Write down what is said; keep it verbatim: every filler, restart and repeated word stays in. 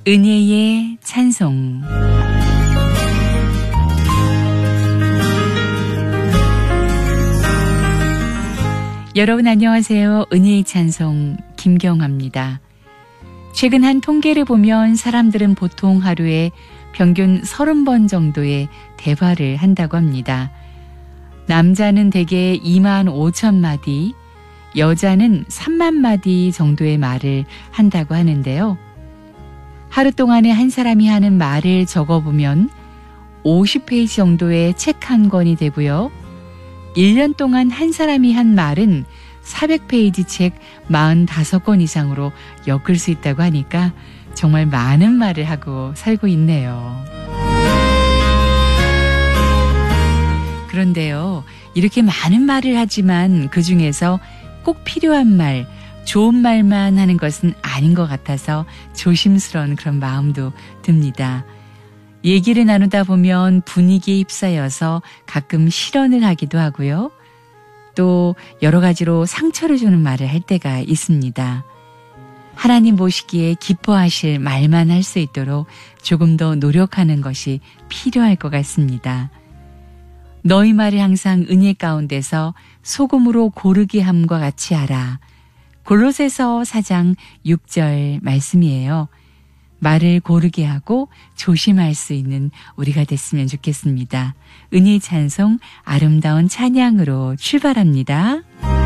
은혜의 찬송. 여러분 안녕하세요. 은혜의 찬송 김경화입니다. 최근 한 통계를 보면 사람들은 보통 하루에 평균 서른 번 정도의 대화를 한다고 합니다. 남자는 대개 이만 오천 마디, 여자는 삼만 마디 정도의 말을 한다고 하는데요. 하루 동안에 한 사람이 하는 말을 적어보면 오십 페이지 정도의 책 한 권이 되고요. 일 년 동안 한 사람이 한 말은 사백 페이지 책 사십오 권 이상으로 엮을 수 있다고 하니까 정말 많은 말을 하고 살고 있네요. 그런데요, 이렇게 많은 말을 하지만 그 중에서 꼭 필요한 말, 좋은 말만 하는 것은 아닌 것 같아서 조심스러운 그런 마음도 듭니다. 얘기를 나누다 보면 분위기에 휩싸여서 가끔 실언을 하기도 하고요. 또 여러 가지로 상처를 주는 말을 할 때가 있습니다. 하나님 보시기에 기뻐하실 말만 할 수 있도록 조금 더 노력하는 것이 필요할 것 같습니다. 너희 말을 항상 은혜 가운데서 소금으로 고르게 함과 같이 하라. 골로새서 사 장 육 절 말씀이에요. 말을 고르게 하고 조심할 수 있는 우리가 됐으면 좋겠습니다. 은혜의 찬송 아름다운 찬양으로 출발합니다.